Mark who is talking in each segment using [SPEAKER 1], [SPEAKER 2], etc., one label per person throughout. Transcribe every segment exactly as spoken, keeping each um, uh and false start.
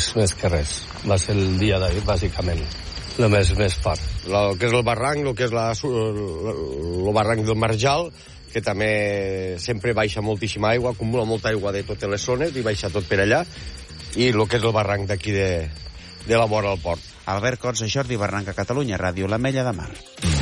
[SPEAKER 1] més, més que res. Va ser el dia d'ahir, bàsicament, el més, més fort.
[SPEAKER 2] El que és el barranc, el que és la, el barranc del Marjal, que també sempre baixa moltíssima aigua, acumula molta aigua de totes les zones i baixa tot per allà, i el que és el barranc d'aquí de, de la vora del port.
[SPEAKER 3] Albert Cots, Jordi Barranc, a Catalunya Ràdio, l'Ametlla de Mar.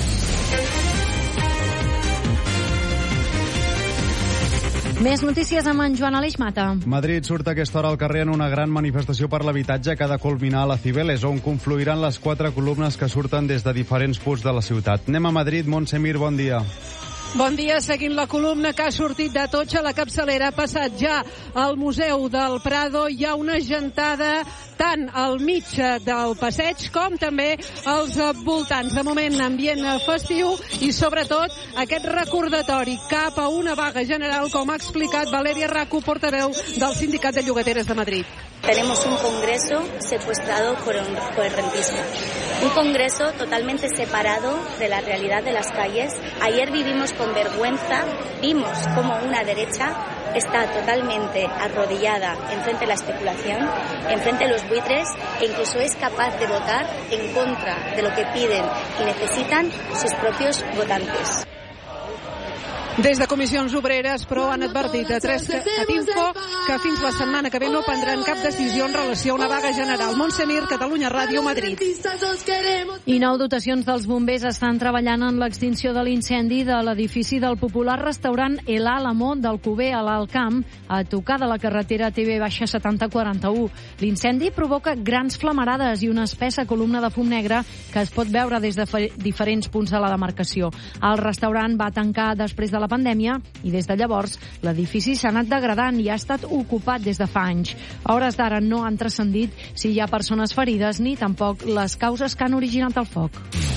[SPEAKER 4] Més notícies amb en Joan Aleix Mata.
[SPEAKER 5] Madrid surt a aquesta hora al carrer en una gran manifestació per l'habitatge que ha de culminar a la Cibeles, on confluiran les quatre columnes que surten des de diferents punts de la ciutat. Anem a Madrid. Montse Mir, bon dia.
[SPEAKER 6] Bon dia, seguint la columna que ha sortit de Atocha, la capçalera ha passat ja al Museu del Prado. Hi ha una gentada tant al mig del passeig com també als voltants. De moment, ambient festiu i, sobretot, aquest recordatori cap a una vaga general, com ha explicat Valeria Raco, portaveu del Sindicat de Llogateres de Madrid.
[SPEAKER 7] Tenemos un congreso secuestrado por, un, por el rentismo. Un congreso totalmente separado de la realidad de las calles. Ayer vivimos con vergüenza, vimos como una derecha está totalmente arrodillada enfrente de la especulación, enfrente de los buitres, e incluso es capaz de votar en contra de lo que piden y necesitan sus propios votantes.
[SPEAKER 6] Des de Comissions Obreres, però, han advertit a tres Info que fins la setmana que ve no prendran cap decisió en relació a una vaga general. Montse Mir, Catalunya Ràdio, Madrid.
[SPEAKER 4] I nou dotacions dels bombers estan treballant en l'extinció de l'incendi de l'edifici del popular restaurant El Álamo d'Alcover, a l'Alt Camp, a tocar de la carretera T V setanta quaranta-u. L'incendi provoca grans flamarades i una espessa columna de fum negre que es pot veure des de diferents punts de la demarcació. El restaurant va tancar després de la pandèmia i des de llavors l'edifici s'ha anat degradant i ha estat ocupat des de fa anys. A hores d'ara no han transcendit si hi ha persones ferides ni tampoc les causes que han originat el foc.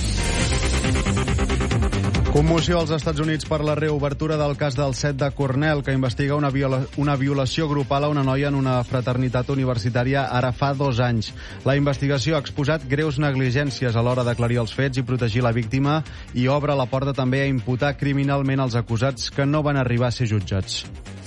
[SPEAKER 5] Commoció als Estats Units per la reobertura del cas del set de Cornell, que investiga una, viola, una violació grupal a una noia en una fraternitat universitària ara fa dos anys. La investigació ha exposat greus negligències a l'hora d'aclarir els fets i protegir la víctima i obre la porta també a imputar criminalment els acusats que no van arribar a ser jutjats.